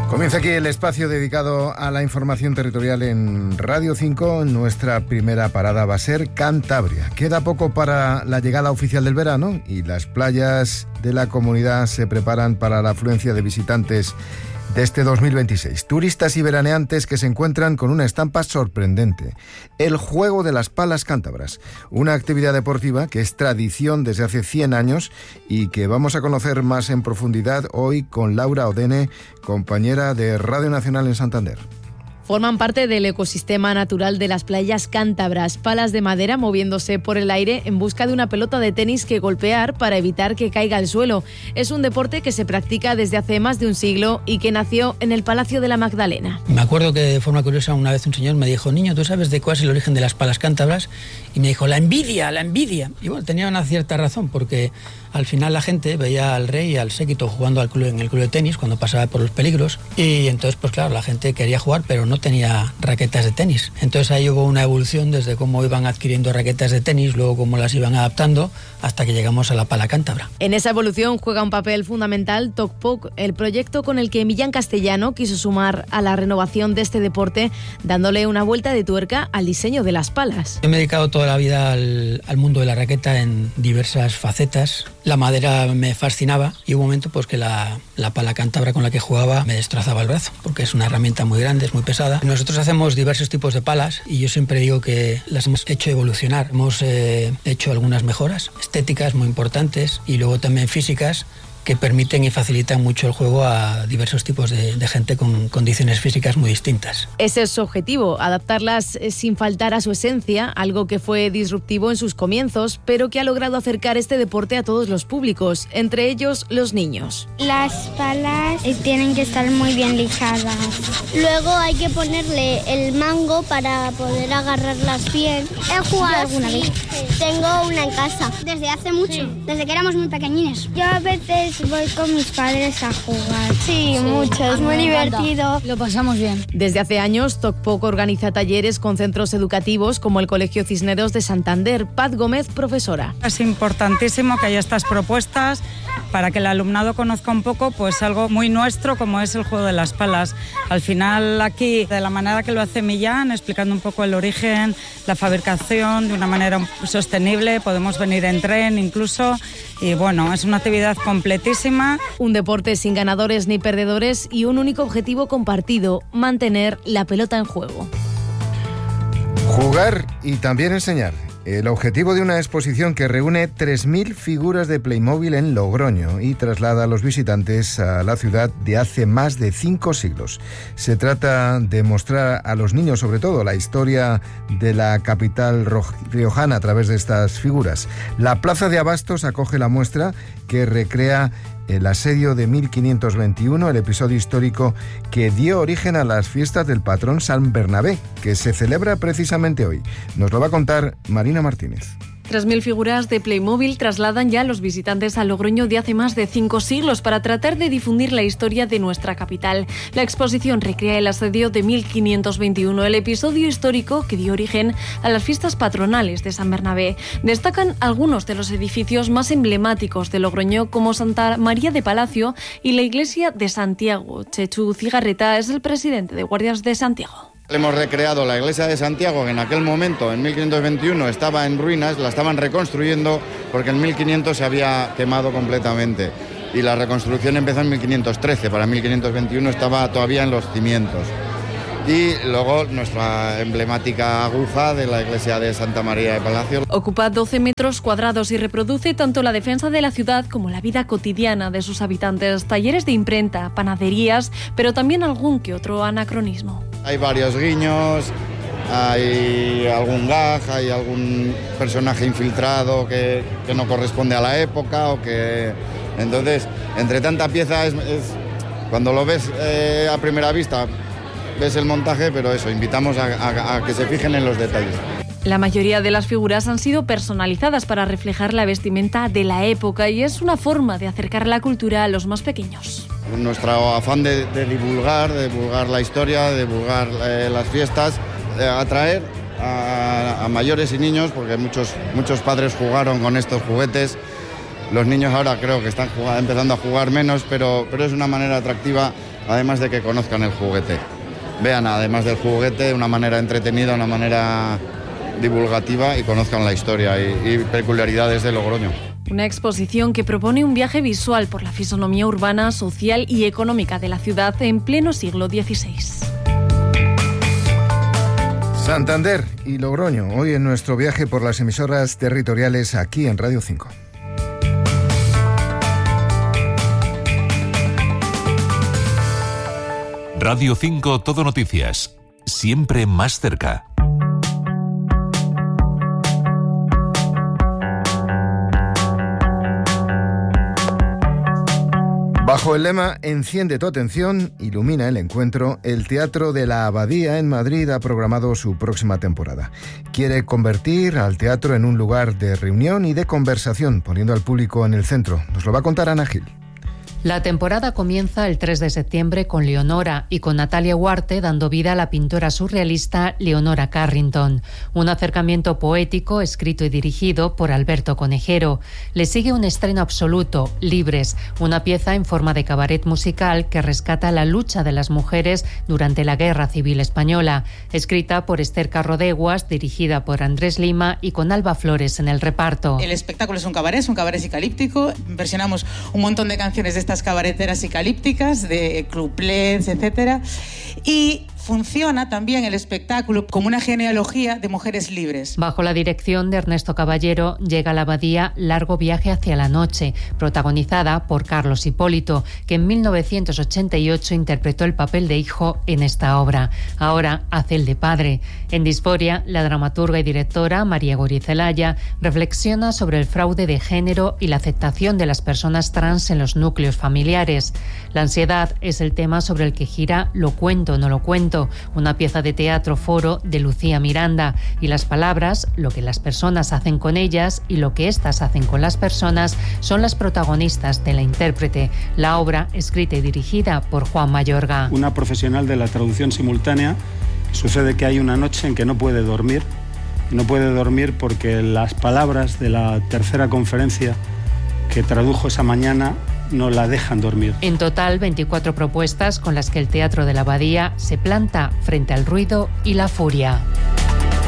Comienza aquí el espacio dedicado a la información territorial en Radio 5. Nuestra primera parada va a ser Cantabria. Queda poco para la llegada oficial del verano y las playas de la comunidad se preparan para la afluencia de visitantes de este 2026. Turistas y veraneantes que se encuentran con una estampa sorprendente. El juego de las palas cántabras. Una actividad deportiva que es tradición desde hace 100 años y que vamos a conocer más en profundidad hoy con Laura Odene, compañera de Radio Nacional en Santander. Forman parte del ecosistema natural de las playas cántabras, palas de madera moviéndose por el aire en busca de una pelota de tenis que golpear para evitar que caiga al suelo. Es un deporte que se practica desde hace más de un siglo y que nació en el Palacio de la Magdalena. Me acuerdo que de forma curiosa una vez un señor me dijo: niño, ¿tú sabes de cuál es el origen de las palas cántabras? Y me dijo: la envidia, la envidia. Y bueno, tenía una cierta razón, porque al final la gente veía al rey y al séquito jugando en el club de tenis cuando pasaba por los peligros, y entonces pues claro, la gente quería jugar pero no tenía raquetas de tenis. Entonces ahí hubo una evolución desde cómo iban adquiriendo raquetas de tenis, luego cómo las iban adaptando hasta que llegamos a la pala cántabra. En esa evolución juega un papel fundamental Tocpoc, el proyecto con el que Millán Castellano quiso sumar a la renovación de este deporte, dándole una vuelta de tuerca al diseño de las palas. Yo me he dedicado toda la vida al mundo de la raqueta en diversas facetas. La madera me fascinaba y hubo un momento pues que la pala cántabra con la que jugaba me destrozaba el brazo, porque es una herramienta muy grande, es muy pesada. Nosotros hacemos diversos tipos de palas y yo siempre digo que las hemos hecho evolucionar. Hemos hecho algunas mejoras estéticas muy importantes y luego también físicas, que permiten y facilitan mucho el juego a diversos tipos de gente con condiciones físicas muy distintas. Ese es su objetivo, adaptarlas sin faltar a su esencia, algo que fue disruptivo en sus comienzos, pero que ha logrado acercar este deporte a todos los públicos, entre ellos los niños. Las palas tienen que estar muy bien lijadas. Luego hay que ponerle el mango para poder agarrarlas bien. He jugado alguna vez. Tengo una en casa. Desde hace mucho, desde que éramos muy pequeñines. Yo a veces voy con mis padres a jugar. Sí, mucho, es muy divertido. Lo pasamos bien. Desde hace años, Tocpoc organiza talleres con centros educativos como el Colegio Cisneros de Santander. Paz Gómez, profesora. Es importantísimo que haya estas propuestas para que el alumnado conozca un poco pues algo muy nuestro como es el juego de las palas. Al final aquí, de la manera que lo hace Millán, explicando un poco el origen, la fabricación de una manera sostenible, podemos venir en tren incluso, y bueno, es una actividad completísima. Un deporte sin ganadores ni perdedores y un único objetivo compartido: mantener la pelota en juego. Jugar y también enseñar. El objetivo de una exposición que reúne 3.000 figuras de Playmobil en Logroño y traslada a los visitantes a la ciudad de hace más de 5 siglos. Se trata de mostrar a los niños, sobre todo, la historia de la capital riojana a través de estas figuras. La Plaza de Abastos acoge la muestra que recrea el asedio de 1521, el episodio histórico que dio origen a las fiestas del patrón San Bernabé, que se celebra precisamente hoy. Nos lo va a contar Marina Martínez. 3.000 figuras de Playmobil trasladan ya a los visitantes a Logroño de hace más de 5 siglos para tratar de difundir la historia de nuestra capital. La exposición recrea el asedio de 1521, el episodio histórico que dio origen a las fiestas patronales de San Bernabé. Destacan algunos de los edificios más emblemáticos de Logroño, como Santa María de Palacio y la iglesia de Santiago. Chechu Cigarreta es el presidente de Guardias de Santiago. Hemos recreado la iglesia de Santiago, que en aquel momento, en 1521, estaba en ruinas, la estaban reconstruyendo porque en 1500 se había quemado completamente. Y la reconstrucción empezó en 1513, para 1521 estaba todavía en los cimientos. Y luego nuestra emblemática aguja de la iglesia de Santa María de Palacio. Ocupa 12 metros cuadrados y reproduce tanto la defensa de la ciudad como la vida cotidiana de sus habitantes. Talleres de imprenta, panaderías, pero también algún que otro anacronismo. Hay varios guiños, hay algún gag, hay algún personaje infiltrado que no corresponde a la época o que... Entonces, entre tanta pieza, cuando lo ves a primera vista, ves el montaje, pero eso, invitamos a que se fijen en los detalles. La mayoría de las figuras han sido personalizadas para reflejar la vestimenta de la época y es una forma de acercar la cultura a los más pequeños. Nuestro afán de divulgar la historia, de divulgar las fiestas, atraer a mayores y niños, porque muchos padres jugaron con estos juguetes, Los niños ahora creo que están empezando a jugar menos, pero es una manera atractiva, además de que conozcan el juguete. Vean, además del juguete, de una manera entretenida, una manera divulgativa y conozcan la historia y peculiaridades de Logroño. Una exposición que propone un viaje visual por la fisonomía urbana, social y económica de la ciudad en pleno siglo XVI. Santander y Logroño, hoy en nuestro viaje por las emisoras territoriales aquí en Radio 5. Radio 5 Todo Noticias, siempre más cerca. Bajo el lema Enciende tu atención, ilumina el encuentro, el Teatro de la Abadía en Madrid ha programado su próxima temporada. Quiere convertir al teatro en un lugar de reunión y de conversación, poniendo al público en el centro. Nos lo va a contar Ana Gil. La temporada comienza el 3 de septiembre con Leonora y con Natalia Huarte dando vida a la pintora surrealista Leonora Carrington. Un acercamiento poético escrito y dirigido por Alberto Conejero. Le sigue un estreno absoluto, Libres, una pieza en forma de cabaret musical que rescata la lucha de las mujeres durante la Guerra Civil Española. Escrita por Esther Carrodeguas, dirigida por Andrés Lima y con Alba Flores en el reparto. El espectáculo es un cabaret psicalíptico. Versionamos un montón de canciones de estas cabareteras psicalípticas, de couplets, etcétera, y funciona también el espectáculo como una genealogía de mujeres libres. Bajo la dirección de Ernesto Caballero llega a la Abadía Largo viaje hacia la noche, protagonizada por Carlos Hipólito, que en 1988 interpretó el papel de hijo en esta obra. Ahora hace el de padre. En Disforia, la dramaturga y directora María Gorizelaya reflexiona sobre el fraude de género y la aceptación de las personas trans en los núcleos familiares. La ansiedad es el tema sobre el que gira Lo cuento, no lo cuento, una pieza de teatro foro de Lucía Miranda, y las palabras, lo que las personas hacen con ellas y lo que éstas hacen con las personas, son las protagonistas de la intérprete. La obra, escrita y dirigida por Juan Mayorga. Una profesional de la traducción simultánea, sucede que hay una noche en que no puede dormir. No puede dormir porque las palabras de la tercera conferencia que tradujo esa mañana no la dejan dormir. En total, 24 propuestas con las que el Teatro de la Abadía se planta frente al ruido y la furia.